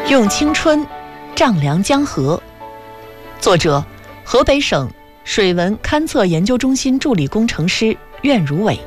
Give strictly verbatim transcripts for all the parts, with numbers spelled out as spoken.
用青春丈量江河，作者河北省水文勘测研究中心助理工程师苑如伟。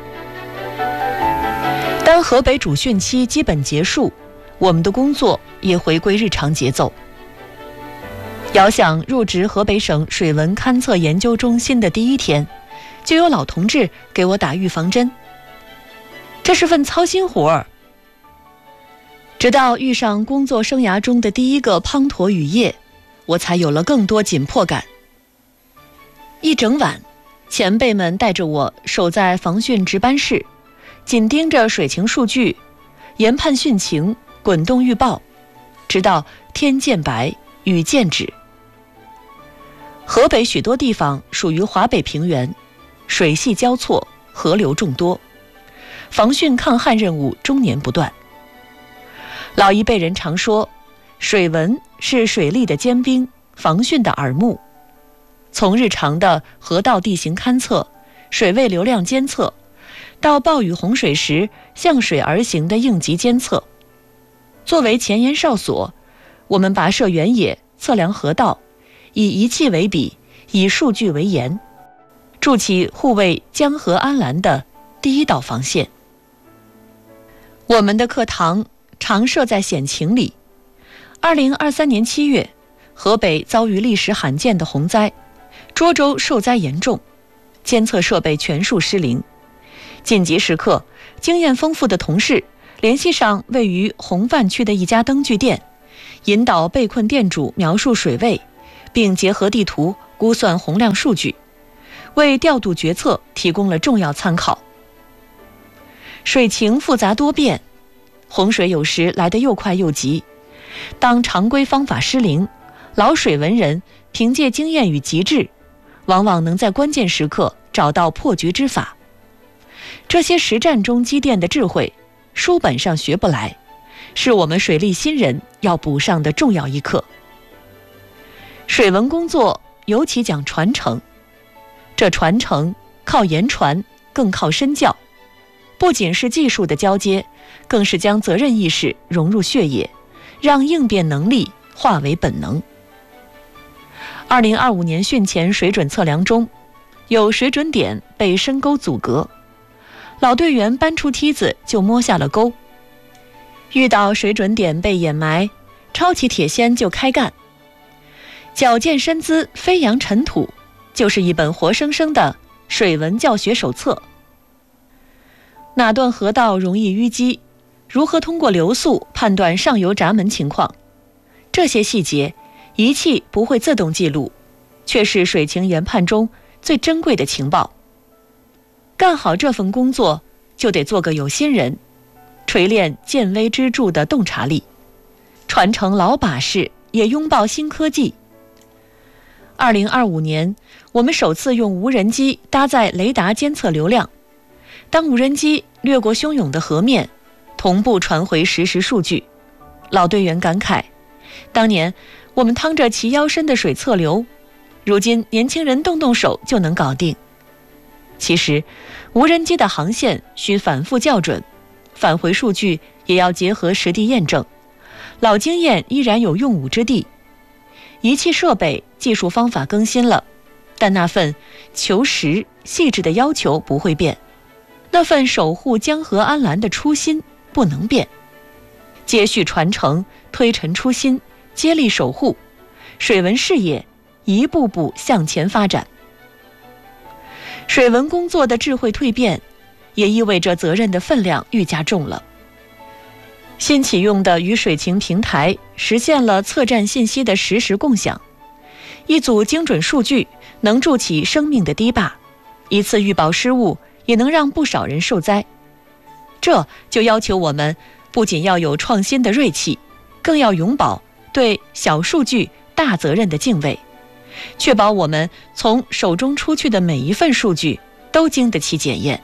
当河北主汛期基本结束，我们的工作也回归日常节奏。遥想入职河北省水文勘测研究中心的第一天，就有老同志给我打预防针，这是份操心活儿。直到遇上工作生涯中的第一个滂沱雨夜，我才有了更多紧迫感。一整晚，前辈们带着我守在防汛值班室，紧盯着水情数据，研判汛情，滚动预报，直到天渐白，雨渐止。河北许多地方属于华北平原，水系交错，河流众多，防汛抗旱任务终年不断。老一辈人常说，水文是水利的尖兵，防汛的耳目。从日常的河道地形勘测、水位流量监测，到暴雨洪水时向水而行的应急监测，作为前沿哨所，我们跋涉原野，测量河道，以仪器为笔，以数据为盐，筑起护卫江河安澜的第一道防线。我们的课堂常设在险情里。二零二三年七月，河北遭遇历史罕见的洪灾，涿州受灾严重，监测设备全数失灵。紧急时刻，经验丰富的同事联系上位于洪泛区的一家灯具店，引导被困店主描述水位，并结合地图估算洪量数据，为调度决策提供了重要参考。水情复杂多变，洪水有时来得又快又急，当常规方法失灵，老水文人凭借经验与极致，往往能在关键时刻找到破局之法。这些实战中积淀的智慧，书本上学不来，是我们水利新人要补上的重要一课。水文工作尤其讲传承，这传承靠言传，更靠身教，不仅是技术的交接，更是将责任意识融入血液，让应变能力化为本能。二零二五年汛前水准测量中，有水准点被深沟阻隔，老队员搬出梯子就摸下了沟。遇到水准点被掩埋，抄起铁锨就开干。矫健身姿，飞扬尘土，就是一本活生生的水文教学手册。哪段河道容易淤积，如何通过流速判断上游闸门情况，这些细节仪器不会自动记录，却是水情研判中最珍贵的情报。干好这份工作，就得做个有心人，锤炼见微知著的洞察力，传承老把式，也拥抱新科技。二零二五年，我们首次用无人机搭载雷达监测流量，当无人机掠过汹涌的河面，同步传回实时数据，老队员感慨，当年我们趟着齐腰深的水测流，如今年轻人动动手就能搞定。其实无人机的航线需反复校准，返回数据也要结合实地验证，老经验依然有用武之地。仪器设备技术方法更新了，但那份求实细致的要求不会变，那份守护江河安澜的初心不能变。接续传承，推陈出新，接力守护，水文事业一步步向前发展。水文工作的智慧蜕变，也意味着责任的分量愈加重了。新启用的雨水情平台实现了测站信息的实时共享，一组精准数据能筑起生命的堤坝，一次预报失误也能让不少人受灾。这就要求我们不仅要有创新的锐气，更要永葆对小数据大责任的敬畏，确保我们从手中出去的每一份数据都经得起检验。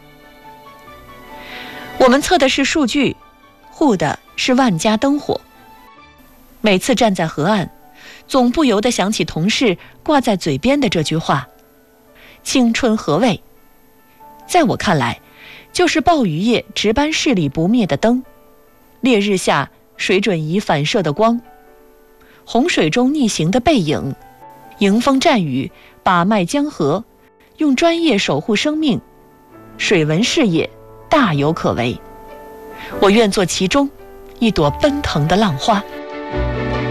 我们测的是数据，护的是万家灯火。每次站在河岸，总不由得想起同事挂在嘴边的这句话：青春何为？在我看来，就是暴雨夜值班室里不灭的灯，烈日下水准仪反射的光，洪水中逆行的背影，迎风战雨，把脉江河，用专业守护生命，水文事业大有可为。我愿做其中一朵奔腾的浪花。